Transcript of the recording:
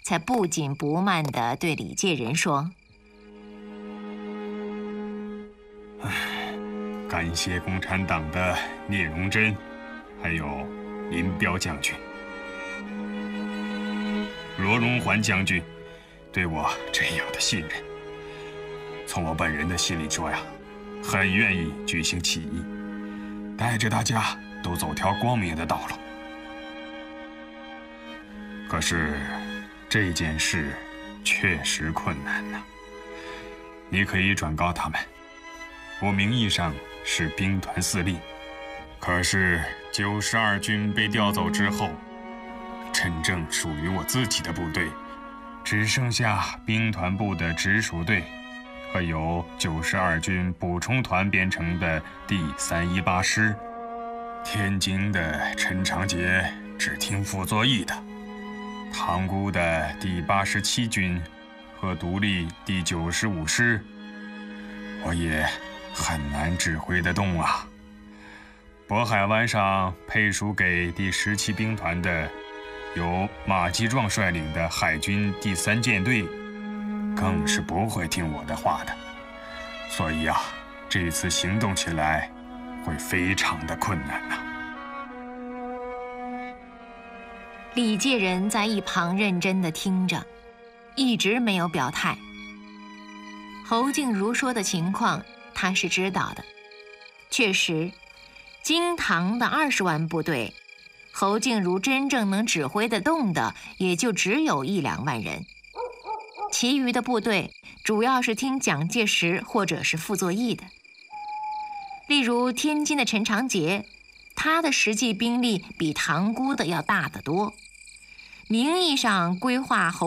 才不紧不慢地对李介人说：“ 感谢共产党的聂荣臻，还有林彪将军、罗荣桓将军对我这样的信任。从我本人的心里说呀，很愿意举行起义，带着大家都走条光明的道路。可是这件事确实困难呐。你可以转告他们，我名义上是兵团司令，可是92军被调走之后，真正属于我自己的部队，只剩下兵团部的直属队和由92军补充团编成的第318师。天津的陈长捷只听傅作义的，塘沽的第87军和独立第95师，我也很难指挥得动啊。渤海湾上配属给第17兵团的由马基壮率领的海军第3舰队，更是不会听我的话的。所以啊，这次行动起来会非常的困难呐。 李介人在一旁认真地听着，一直没有表态。侯静茹说的情况他是知道的，确实，京唐的20万部队，侯静茹真正能指挥得动的也就只有1、2万人，其余的部队主要是听蒋介石或者是傅作义的。例如天津的陈长捷，他的实际兵力比塘沽的要大得多，名义上规划侯